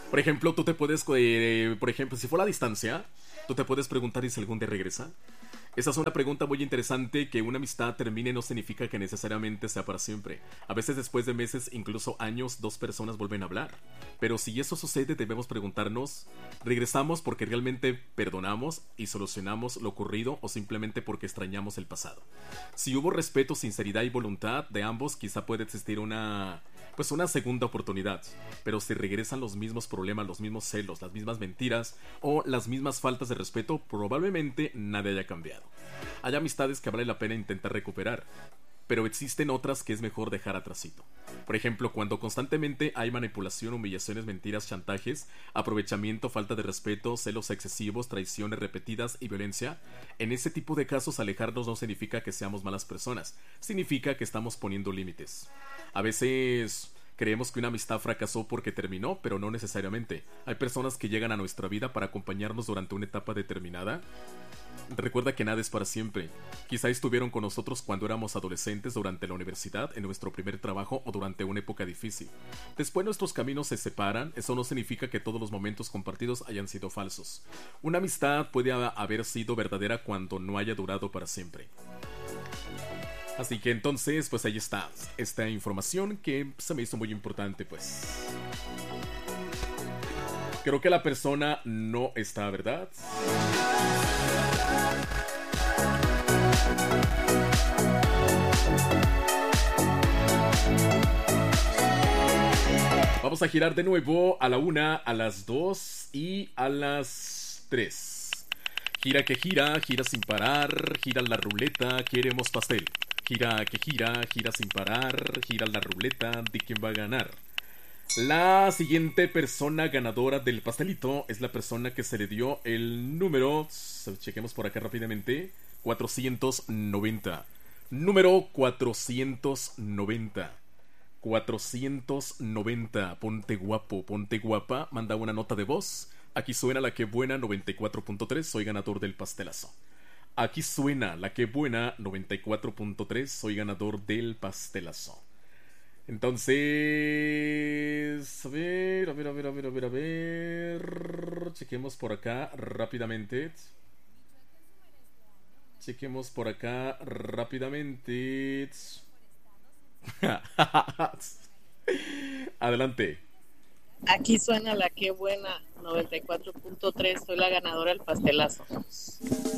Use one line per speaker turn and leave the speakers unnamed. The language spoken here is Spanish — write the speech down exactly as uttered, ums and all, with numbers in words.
Por ejemplo, tú te puedes, eh, por ejemplo, si fuera a distancia, tú te puedes preguntar ¿y si algún día regresa? Esa es una pregunta muy interesante. Que una amistad termine no significa que necesariamente sea para siempre. A veces después de meses, incluso años, dos personas vuelven a hablar. Pero si eso sucede, debemos preguntarnos, ¿regresamos porque realmente perdonamos y solucionamos lo ocurrido o simplemente porque extrañamos el pasado? Si hubo respeto, sinceridad y voluntad de ambos, quizá puede existir una... pues una segunda oportunidad. Pero si regresan los mismos problemas, los mismos celos, las mismas mentiras o las mismas faltas de respeto, probablemente nada haya cambiado. Hay amistades que vale la pena intentar recuperar, pero existen otras que es mejor dejar atrasito. Por ejemplo, cuando constantemente hay manipulación, humillaciones, mentiras, chantajes, aprovechamiento, falta de respeto, celos excesivos, traiciones repetidas y violencia, en ese tipo de casos alejarnos no significa que seamos malas personas, significa que estamos poniendo límites. A veces creemos que una amistad fracasó porque terminó, pero no necesariamente. Hay personas que llegan a nuestra vida para acompañarnos durante una etapa determinada. Recuerda que nada es para siempre. Quizá estuvieron con nosotros cuando éramos adolescentes, durante la universidad, en nuestro primer trabajo o durante una época difícil. Después nuestros caminos se separan. Eso no significa que todos los momentos compartidos hayan sido falsos. Una amistad puede haber sido verdadera cuando no haya durado para siempre. Así que entonces, pues ahí está esta información que se me hizo muy importante, pues. Creo que la persona no está, ¿verdad? Vamos a girar de nuevo a la una, a las dos y a las tres. Gira que gira, gira sin parar, gira la ruleta, queremos pastel. Gira que gira, gira sin parar, gira la ruleta de quién va a ganar. La siguiente persona ganadora del pastelito es la persona que se le dio el número, chequemos por acá rápidamente, cuatrocientos noventa. Número cuatrocientos noventa. cuatrocientos noventa. Ponte guapo, ponte guapa, manda una nota de voz. Aquí suena la que buena noventa y cuatro punto tres, soy ganador del pastelazo. Aquí suena la que buena noventa y cuatro punto tres, soy ganador del pastelazo. Entonces, a ver, a ver, a ver, a ver, a ver, a ver. Chequemos por acá rápidamente. Chequemos por acá rápidamente. Adelante.
Aquí suena la que buena noventa y cuatro punto tres, soy la ganadora del pastelazo.